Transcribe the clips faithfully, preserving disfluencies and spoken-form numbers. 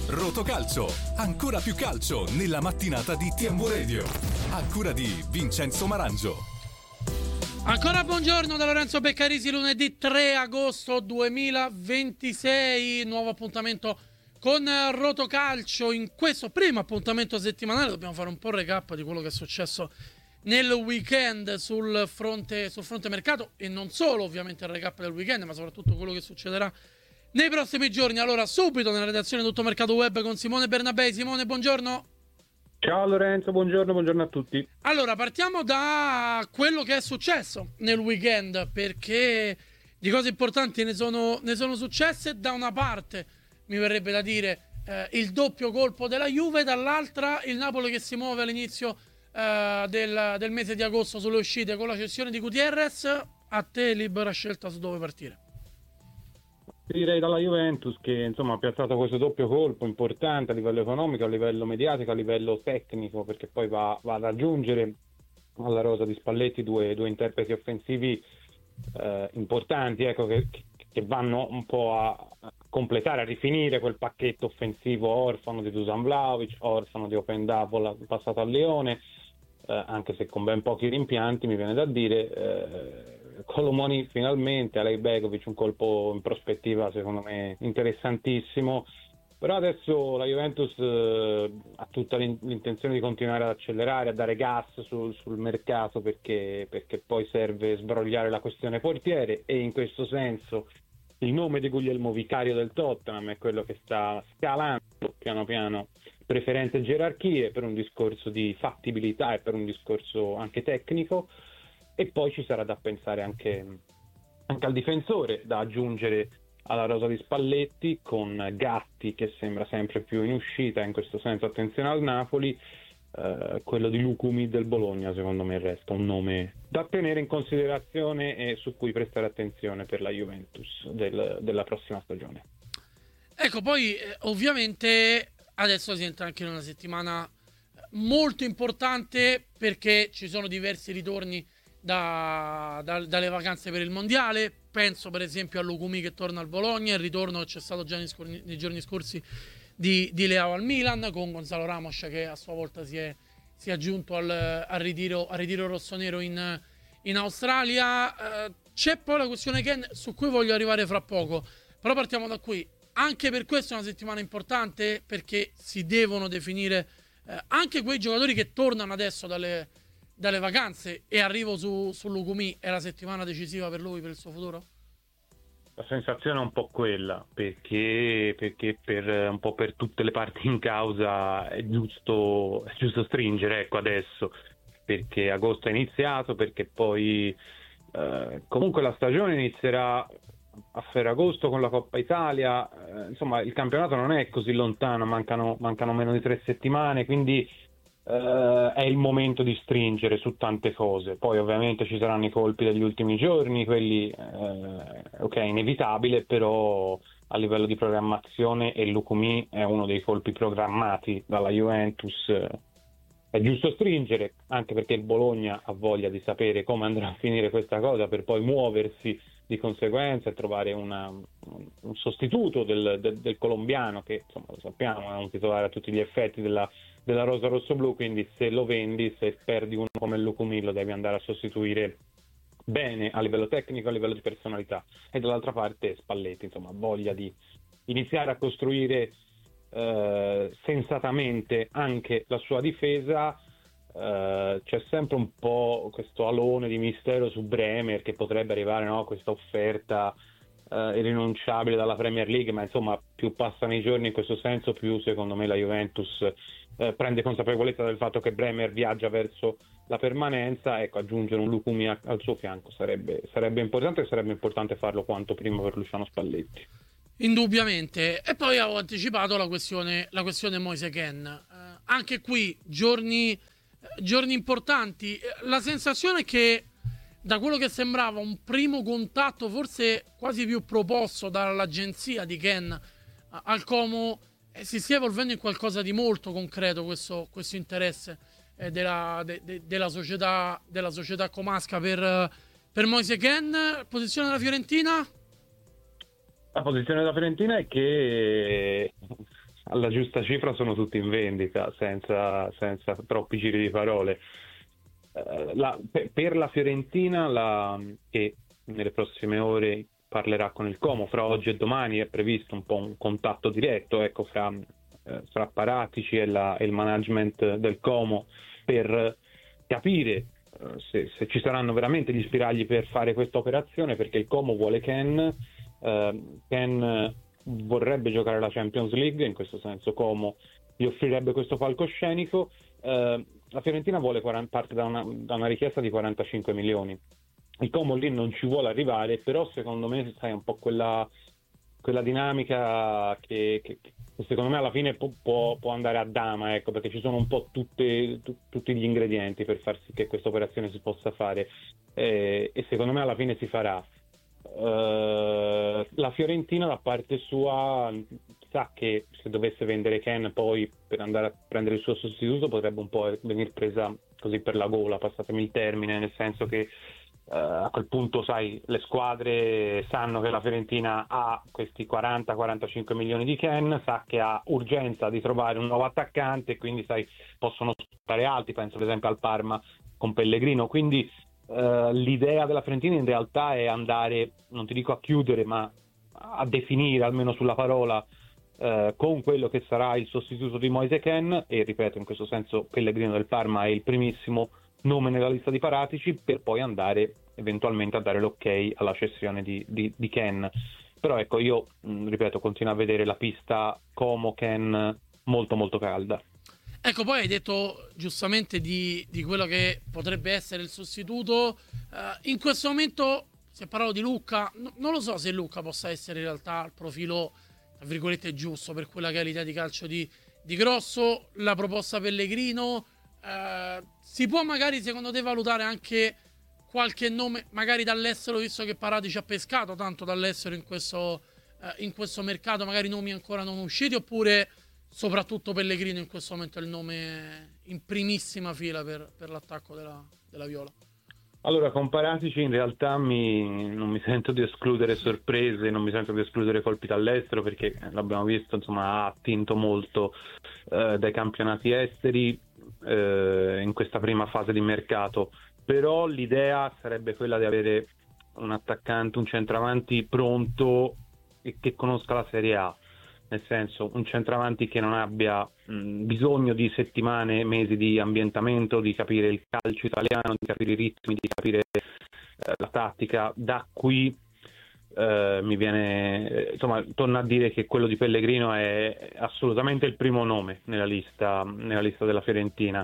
Rotocalcio, ancora più calcio nella mattinata di T M Radio. A cura di Vincenzo Marangio. Ancora buongiorno da Lorenzo Beccarisi, lunedì tre agosto duemilaventisei, nuovo appuntamento con Rotocalcio. In questo primo appuntamento settimanale dobbiamo fare un po' il recap di quello che è successo nel weekend sul fronte, sul fronte mercato, e non solo ovviamente il recap del weekend, ma soprattutto quello che succederà nei prossimi giorni. Allora, subito nella redazione Tutto Mercato Web con Simone Bernabei. Simone, buongiorno. Ciao Lorenzo, buongiorno, buongiorno a tutti. Allora, partiamo da quello che è successo nel weekend, perché di cose importanti ne sono, ne sono successe. Da una parte, mi verrebbe da dire, eh, il doppio colpo della Juve, dall'altra il Napoli che si muove all'inizio eh, del, del mese di agosto sulle uscite con la cessione di Gutierrez. A te libera scelta su dove partire. Direi dalla Juventus, che insomma ha piazzato questo doppio colpo importante a livello economico, a livello mediatico, a livello tecnico, perché poi va, va ad aggiungere alla rosa di Spalletti due, due interpreti offensivi eh, importanti, ecco, che, che vanno un po' a completare, a rifinire quel pacchetto offensivo orfano di Dusan Vlahovic, orfano di Open Davola passato al Lione, eh, anche se con ben pochi rimpianti, mi viene da dire. eh, Colomoni finalmente, Alej Begovic, un colpo in prospettiva secondo me interessantissimo, però adesso la Juventus eh, ha tutta l'intenzione di continuare ad accelerare, a dare gas sul, sul mercato, perché, perché poi serve sbrogliare la questione portiere, e in questo senso il nome di Guglielmo Vicario del Tottenham è quello che sta scalando piano piano preferenze e gerarchie, per un discorso di fattibilità e per un discorso anche tecnico. E poi ci sarà da pensare anche, anche al difensore da aggiungere alla rosa di Spalletti, con Gatti che sembra sempre più in uscita, in questo senso attenzione al Napoli, eh, quello di Lucumi del Bologna secondo me resta un nome da tenere in considerazione e su cui prestare attenzione per la Juventus del, della prossima stagione. Ecco, poi eh, ovviamente adesso si entra anche in una settimana molto importante, perché ci sono diversi ritorni Da, da, dalle vacanze per il mondiale. Penso per esempio a Lucumi che torna al Bologna, il ritorno che c'è stato già nei, scor- nei giorni scorsi di, di Leao al Milan, con Gonzalo Ramos che a sua volta si è, si è aggiunto al, al, ritiro, al ritiro rossonero in, in Australia. Eh, c'è poi la questione Ken, su cui voglio arrivare fra poco, però partiamo da qui. Anche per questo è una settimana importante, perché si devono definire eh, anche quei giocatori che tornano adesso dalle dalle vacanze, e arrivo su, su Lucumi. È la settimana decisiva per lui, per il suo futuro? La sensazione è un po' quella, perché, perché per un po' per tutte le parti in causa è giusto, è giusto stringere, ecco, adesso, perché agosto è iniziato, perché poi eh, comunque la stagione inizierà a Ferragosto con la Coppa Italia, eh, insomma il campionato non è così lontano, mancano, mancano meno di tre settimane, quindi Uh, è il momento di stringere su tante cose. Poi ovviamente ci saranno i colpi degli ultimi giorni, quelli uh, ok, inevitabile, però a livello di programmazione, e Lucumi è uno dei colpi programmati dalla Juventus, uh, è giusto stringere, anche perché il Bologna ha voglia di sapere come andrà a finire questa cosa, per poi muoversi di conseguenza e trovare una, un sostituto del, del, del colombiano, che insomma lo sappiamo è un titolare a tutti gli effetti della della rosa rossoblu, quindi se lo vendi, se perdi uno come il Lucumi, lo devi andare a sostituire bene a livello tecnico, a livello di personalità. E dall'altra parte Spalletti, insomma, voglia di iniziare a costruire eh, sensatamente anche la sua difesa. Eh, c'è sempre un po' questo alone di mistero su Bremer, che potrebbe arrivare, no, questa offerta Uh, irrinunciabile dalla Premier League, ma insomma più passano i giorni in questo senso, più secondo me la Juventus uh, prende consapevolezza del fatto che Bremer viaggia verso la permanenza. Ecco, aggiungere un Lucumi a- al suo fianco sarebbe, sarebbe importante, e sarebbe importante farlo quanto prima per Luciano Spalletti. Indubbiamente. E poi avevo anticipato la questione, la questione Moise Kean. Uh, anche qui giorni, giorni importanti. La sensazione è che, da quello che sembrava un primo contatto forse quasi più proposto dall'agenzia di Kean al Como, eh, si stia evolvendo in qualcosa di molto concreto questo, questo interesse eh, della, de, de, della società della società comasca per, per Moise Kean. Posizione della Fiorentina? La posizione della Fiorentina è che alla giusta cifra sono tutti in vendita, senza, senza troppi giri di parole. Eh, la, per, per la Fiorentina, la, che nelle prossime ore parlerà con il Como, fra oggi e domani è previsto un po' un contatto diretto, ecco, fra, eh, fra Paratici e, la, e il management del Como, per capire eh, se, se ci saranno veramente gli spiragli per fare questa operazione, perché il Como vuole Ken, eh, Ken vorrebbe giocare la Champions League, in questo senso Como gli offrirebbe questo palcoscenico. Eh, la Fiorentina vuole parte da una, da una richiesta di quarantacinque milioni. Il Como lì non ci vuole arrivare, però secondo me sai un po' quella, quella dinamica che, che, che secondo me alla fine può, può, può andare a dama, ecco, perché ci sono un po' tutte, tu, tutti gli ingredienti per far sì che questa operazione si possa fare, eh, e secondo me alla fine si farà. Uh, la Fiorentina da parte sua sa che se dovesse vendere Ken poi per andare a prendere il suo sostituto potrebbe un po' venire presa così per la gola, passatemi il termine, nel senso che uh, a quel punto sai le squadre sanno che la Fiorentina ha questi quaranta quarantacinque milioni di Ken, sa che ha urgenza di trovare un nuovo attaccante, quindi sai possono stare alti, penso ad esempio al Parma con Pellegrino, quindi Uh, l'idea della Fiorentina in realtà è andare, non ti dico a chiudere, ma a definire almeno sulla parola uh, con quello che sarà il sostituto di Moise Kean, e ripeto, in questo senso Pellegrino del Parma è il primissimo nome nella lista di Paratici, per poi andare eventualmente a dare l'ok alla cessione di, di, di Kean. Però ecco, io mh, ripeto, continuo a vedere la pista Como-Kean molto molto calda. Ecco, poi hai detto giustamente di, di quello che potrebbe essere il sostituto. Uh, in questo momento si è parlato di Lucca. No, non lo so se Lucca possa essere in realtà il profilo, tra virgolette, giusto per quella che è l'idea di calcio di, di Grosso. La proposta Pellegrino. Uh, si può magari, secondo te, valutare anche qualche nome, magari dall'estero, visto che Paratici ha pescato tanto dall'estero in questo, uh, in questo mercato, magari nomi ancora non usciti, oppure soprattutto Pellegrino in questo momento è il nome in primissima fila per, per l'attacco della, della Viola? Allora, con Paratici in realtà mi, non mi sento di escludere sorprese, non mi sento di escludere colpi dall'estero, perché l'abbiamo visto, insomma, ha attinto molto eh, dai campionati esteri eh, in questa prima fase di mercato, però l'idea sarebbe quella di avere un attaccante, un centravanti pronto e che conosca la Serie A. Nel senso, un centravanti che non abbia mh, bisogno di settimane, mesi di ambientamento, di capire il calcio italiano, di capire i ritmi, di capire eh, la tattica. Da qui eh, mi viene, eh, insomma, torno a dire che quello di Pellegrino è assolutamente il primo nome nella lista, nella lista della Fiorentina.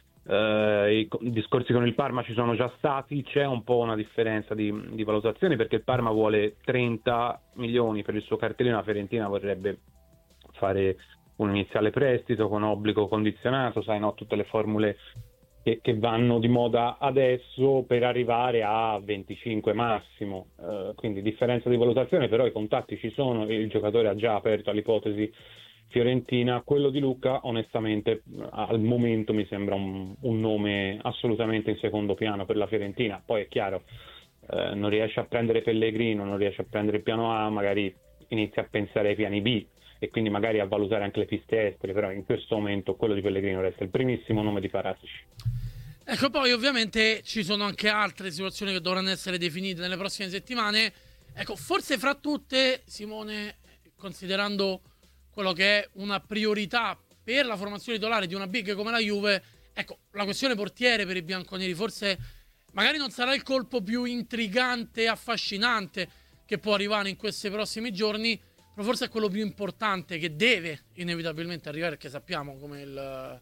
Eh, i, i discorsi con il Parma ci sono già stati, c'è un po' una differenza di, di valutazioni, perché il Parma vuole trenta milioni per il suo cartellino, la Fiorentina vorrebbe fare un iniziale prestito con obbligo condizionato, sai, no, tutte le formule che, che vanno di moda adesso per arrivare a venticinque massimo, eh, quindi differenza di valutazione, però i contatti ci sono, il giocatore ha già aperto all'ipotesi fiorentina. Quello di Lucca onestamente al momento mi sembra un, un nome assolutamente in secondo piano per la Fiorentina. Poi è chiaro, eh, non riesce a prendere Pellegrino, non riesce a prendere il piano A, magari inizia a pensare ai piani B e quindi magari a valutare anche le piste estere, però in questo momento quello di Pellegrino resta il primissimo nome di Paratici. Ecco, poi ovviamente ci sono anche altre situazioni che dovranno essere definite nelle prossime settimane. Ecco, forse fra tutte, Simone, considerando quello che è una priorità per la formazione titolare di una big come la Juve, ecco, la questione portiere per i bianconeri forse magari non sarà il colpo più intrigante e affascinante che può arrivare in questi prossimi giorni, però forse è quello più importante che deve inevitabilmente arrivare, perché sappiamo come il,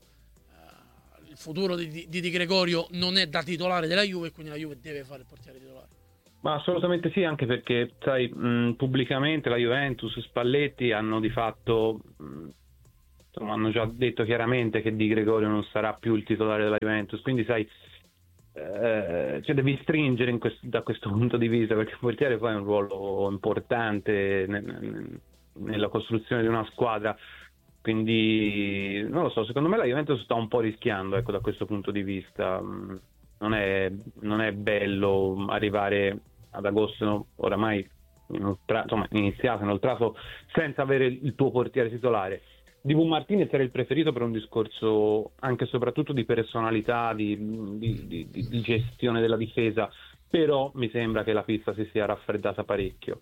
uh, il futuro di, di Di Gregorio non è da titolare della Juve, quindi la Juve deve fare il portiere titolare. Ma assolutamente sì, anche perché sai, mh, pubblicamente la Juventus, Spalletti hanno di fatto mh, insomma, hanno già detto chiaramente che Di Gregorio non sarà più il titolare della Juventus, quindi sai, eh, cioè devi stringere in questo, da questo punto di vista, perché il portiere poi ha un ruolo importante nel, nella costruzione di una squadra, quindi non lo so, secondo me la Juventus sta un po' rischiando, ecco, da questo punto di vista. Non è, non è bello arrivare ad agosto oramai inoltra, insomma, iniziato, inoltrato, senza avere il tuo portiere titolare. Dibu Martinez era il preferito per un discorso anche e soprattutto di personalità, di, di, di, di gestione della difesa, però mi sembra che la pista si sia raffreddata parecchio.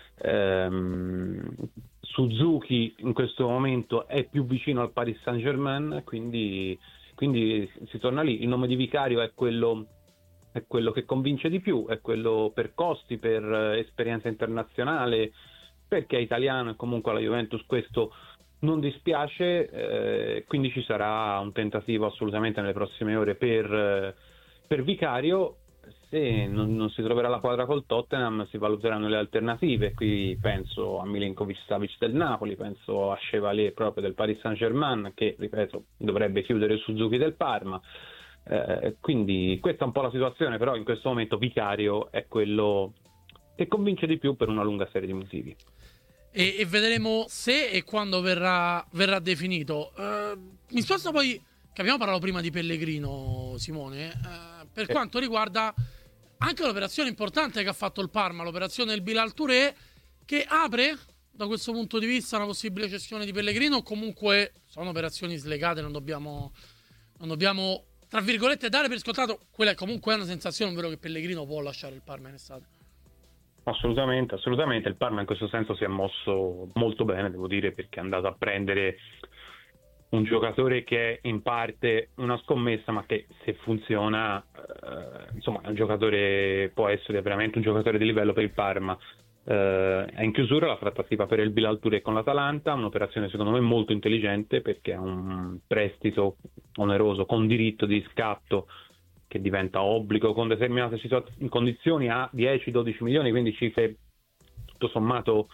Ehm, Suzuki in questo momento è più vicino al Paris Saint-Germain, quindi, quindi si torna lì. Il nome di Vicario è quello, è quello che convince di più, è quello per costi, per esperienza internazionale, perché è italiano e comunque alla Juventus questo non dispiace, eh, quindi ci sarà un tentativo assolutamente nelle prossime ore per, per Vicario. Se non, non si troverà la quadra col Tottenham si valuteranno le alternative, qui penso a Milinkovic-Savic del Napoli, penso a Chevalier proprio del Paris Saint-Germain che, ripeto, dovrebbe chiudere Suzuki del Parma, eh, quindi questa è un po' la situazione, però in questo momento Vicario è quello che convince di più per una lunga serie di motivi. E, e vedremo se e quando verrà, verrà definito. Uh, mi sposto poi, che abbiamo parlato prima di Pellegrino, Simone, uh, per eh. quanto riguarda anche l'operazione importante che ha fatto il Parma, l'operazione del Bilal Touré, che apre da questo punto di vista una possibile cessione di Pellegrino. Comunque sono operazioni slegate, non dobbiamo, non dobbiamo tra virgolette dare per scontato. Quella è comunque una sensazione, ovvero che Pellegrino può lasciare il Parma in estate. Assolutamente, assolutamente. Il Parma in questo senso si è mosso molto bene, devo dire, perché è andato a prendere un giocatore che è in parte una scommessa, ma che se funziona, eh, insomma, è un giocatore, può essere veramente un giocatore di livello per il Parma. Eh, è in chiusura la trattativa per il Bilal Touré con l'Atalanta, un'operazione secondo me molto intelligente perché è un prestito oneroso con diritto di scatto che diventa obbligo con determinate situaz- condizioni a dieci dodici milioni, quindi cifre tutto sommato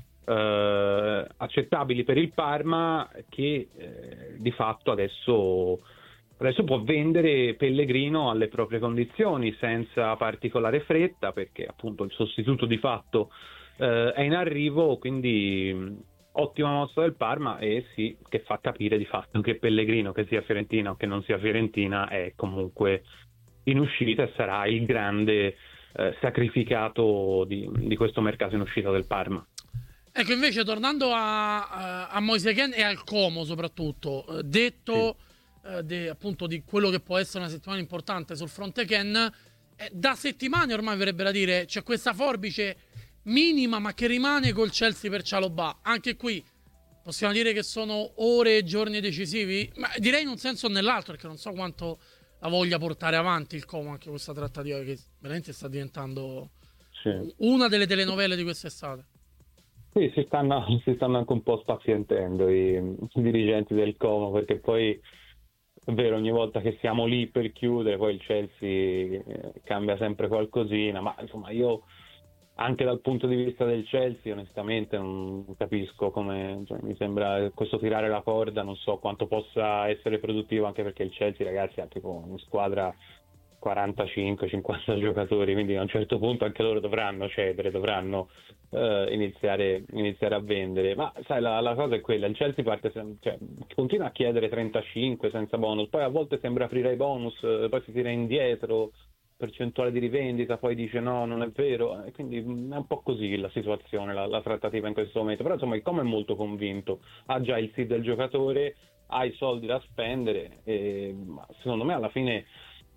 eh, accettabili per il Parma, che eh, di fatto adesso, adesso può vendere Pellegrino alle proprie condizioni senza particolare fretta, perché appunto il sostituto di fatto eh, è in arrivo, quindi ottima mossa del Parma, e sì, che fa capire di fatto che Pellegrino, che sia Fiorentina o che non sia Fiorentina, è comunque in uscita e sarà il grande eh, sacrificato di, di questo mercato in uscita del Parma. Ecco, invece tornando a, a Moise Kean e al Como soprattutto, eh, detto sì. eh, de, appunto di quello che può essere una settimana importante sul fronte Kean, eh, da settimane ormai verrebbe da dire c'è questa forbice minima ma che rimane col Chelsea per Chalobah. Anche qui possiamo dire che sono ore e giorni decisivi, ma direi in un senso o nell'altro, perché non so quanto la voglia portare avanti il Como anche questa trattativa, che veramente sta diventando sì. una delle telenovelle di quest'estate. Sì, si stanno, si stanno anche un po' spazientendo i, i dirigenti del Como, perché poi è vero, ogni volta che siamo lì per chiudere poi il Chelsea cambia sempre qualcosina, ma insomma io anche dal punto di vista del Chelsea onestamente non capisco come, cioè, mi sembra questo tirare la corda, non so quanto possa essere produttivo, anche perché il Chelsea, ragazzi, ha tipo una squadra quarantacinque cinquanta giocatori, quindi a un certo punto anche loro dovranno cedere, dovranno uh, iniziare, iniziare a vendere, ma sai la, la cosa è quella, il Chelsea parte sem- cioè, continua a chiedere trentacinque senza bonus, poi a volte sembra aprire i bonus, poi si tira indietro, percentuale di rivendita, poi dice no, non è vero, e quindi è un po' così la situazione, la, la trattativa in questo momento. Però insomma il Como è molto convinto, ha già il sì del giocatore, ha i soldi da spendere, e secondo me alla fine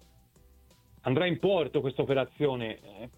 andrà in porto questa operazione. E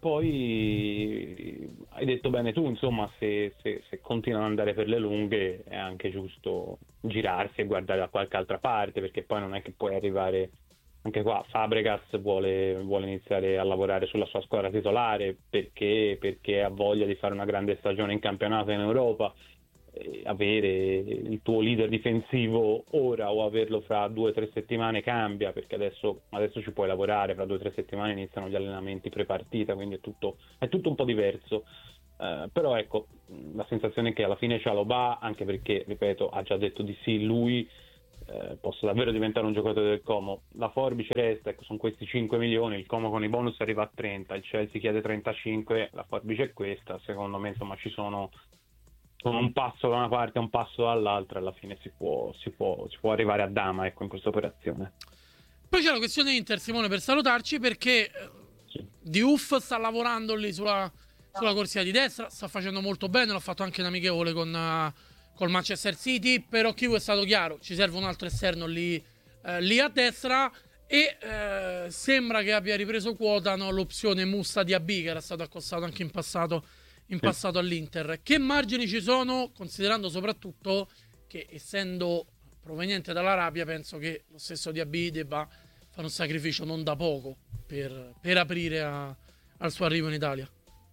poi hai detto bene tu, insomma, se, se, se continuano ad andare per le lunghe è anche giusto girarsi e guardare da qualche altra parte, perché poi non è che puoi arrivare. Anche qua Fabregas vuole, vuole iniziare a lavorare sulla sua squadra titolare perché, perché ha voglia di fare una grande stagione in campionato in Europa. E avere il tuo leader difensivo ora o averlo fra due o tre settimane cambia, perché adesso, adesso ci puoi lavorare, fra due o tre settimane iniziano gli allenamenti pre-partita, quindi è tutto, è tutto un po' diverso. Uh, però ecco, la sensazione è che alla fine Chalobah, anche perché, ripeto, ha già detto di sì lui, Eh, posso davvero diventare un giocatore del Como. La forbice resta, ecco, sono questi cinque milioni, il Como con i bonus arriva a trenta, il Chelsea chiede trentacinque, la forbice è questa, secondo me insomma ci sono, sono un passo da una parte e un passo dall'altra, alla fine si può, si può, si può arrivare a dama, ecco, in questa operazione. Poi c'è la questione Inter, Simone, per salutarci, perché sì. Diouf sta lavorando lì sulla, sulla corsia di destra, sta facendo molto bene, l'ha fatto anche in amichevole con, col Manchester City. Però Kivu è stato chiaro, ci serve un altro esterno lì, eh, lì a destra, e eh, sembra che abbia ripreso quota, no, l'opzione Moussa Diaby, che era stato accostato anche in passato, in passato all'Inter. Che margini ci sono, considerando soprattutto che, essendo proveniente dall'Arabia, penso che lo stesso Diaby debba fare un sacrificio non da poco per, per aprire a, al suo arrivo in Italia?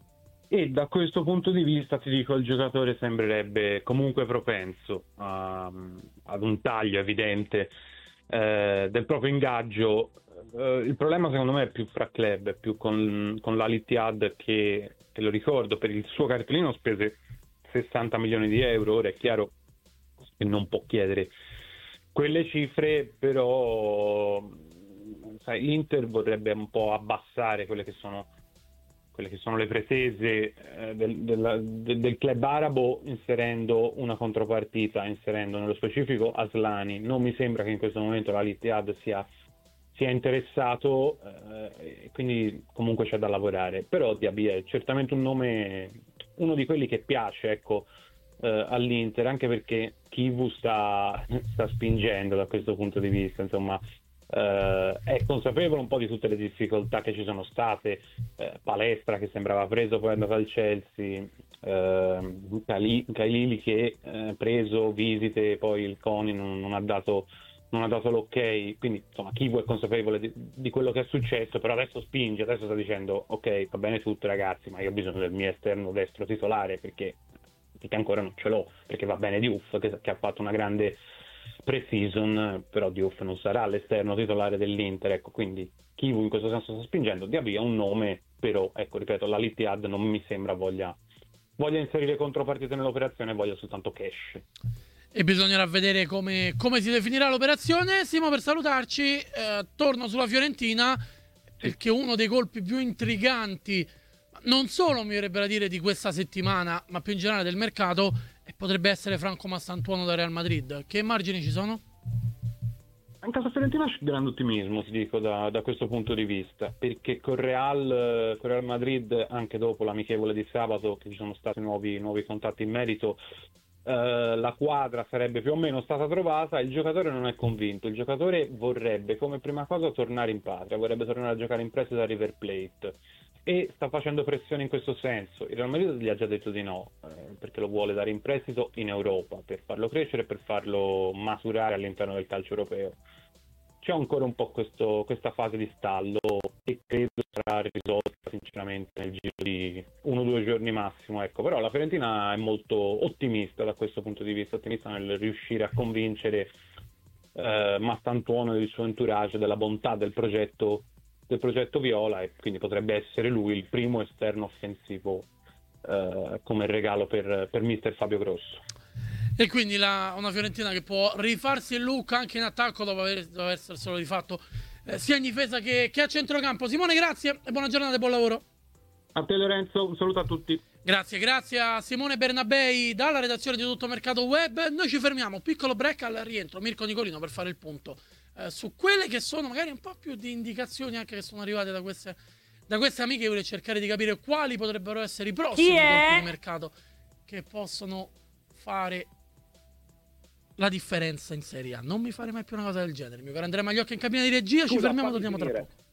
E da questo punto di vista ti dico, il giocatore sembrerebbe comunque propenso a, ad un taglio evidente eh, del proprio ingaggio. Eh, il problema secondo me è più fra club, è più con, con l'Al Ittihad, che, che lo ricordo, per il suo cartellino spese sessanta milioni di euro. Ora è chiaro che non può chiedere quelle cifre, però sai, l'Inter vorrebbe un po' abbassare quelle che sono quelle che sono le pretese eh, del, del, del, del club arabo, inserendo una contropartita, inserendo nello specifico Aslani. Non mi sembra che in questo momento l'Al Ittihad sia, sia interessato, eh, quindi comunque c'è da lavorare. Però Diaby è certamente un nome, uno di quelli che piace, ecco, eh, all'Inter, anche perché Kivu sta, sta spingendo da questo punto di vista, insomma. Uh, è consapevole un po' di tutte le difficoltà che ci sono state. uh, Palestra che sembrava preso, poi è andato al Chelsea, uh, Khalili che uh, preso, visite, poi il CONI non, non ha dato non ha dato l'ok, quindi insomma Kivu è consapevole di, di quello che è successo, però adesso spinge, adesso sta dicendo ok, va bene tutto ragazzi, ma io ho bisogno del mio esterno destro titolare, perché, perché ancora non ce l'ho, perché va bene Diouf che, che ha fatto una grande pre-season, però Diouf non sarà l'esterno titolare dell'Inter, ecco, quindi Kivu in questo senso sta spingendo. Diaby è un nome, però ecco, ripeto, l'Al Ittihad non mi sembra voglia voglia inserire contropartite nell'operazione, voglia soltanto cash. E bisognerà vedere come, come si definirà l'operazione. Simo, per salutarci, eh, torno sulla Fiorentina, perché uno dei colpi più intriganti, non solo mi verrebbe da dire di questa settimana, ma più in generale del mercato, e potrebbe essere Franco Massantuono da Real Madrid. Che margini ci sono? In casa Fiorentina c'è grande ottimismo, ti dico, da, da questo punto di vista, perché con Real, con Real Madrid, anche dopo l'amichevole di sabato, che ci sono stati nuovi, nuovi contatti in merito, eh, la quadra sarebbe più o meno stata trovata. Il giocatore non è convinto, il giocatore vorrebbe come prima cosa tornare in patria, vorrebbe tornare a giocare in prestito da River Plate, e sta facendo pressione in questo senso. Il Real Madrid gli ha già detto di no, eh, perché lo vuole dare in prestito in Europa per farlo crescere e per farlo maturare all'interno del calcio europeo. C'è ancora un po' questo, questa fase di stallo, e credo sarà risolta sinceramente nel giro di uno o due giorni massimo, ecco. Però la Fiorentina è molto ottimista da questo punto di vista, ottimista nel riuscire a convincere eh, Massantuono e il suo entourage della bontà del progetto del progetto viola, e quindi potrebbe essere lui il primo esterno offensivo eh, come regalo per, per mister Fabio Grosso. E quindi la, una Fiorentina che può rifarsi il look anche in attacco dopo aver, dopo esserselo rifatto eh, sia in difesa che, che a centrocampo. Simone, grazie e buona giornata e buon lavoro. A te Lorenzo, un saluto a tutti. Grazie, grazie a Simone Bernabei dalla redazione di Tutto Mercato Web. Noi ci fermiamo, piccolo break al rientro. Mirko Nicolino per fare il punto eh, su quelle che sono magari un po' più di indicazioni anche che sono arrivate da queste, da queste amiche, e cercare di capire quali potrebbero essere i prossimi colpi di mercato che possono fare la differenza in Serie A. Non mi fare mai più una cosa del genere. Mi caro Andrea Magliocca in cabina di regia. Scusa, ci fermiamo, torniamo tra poco.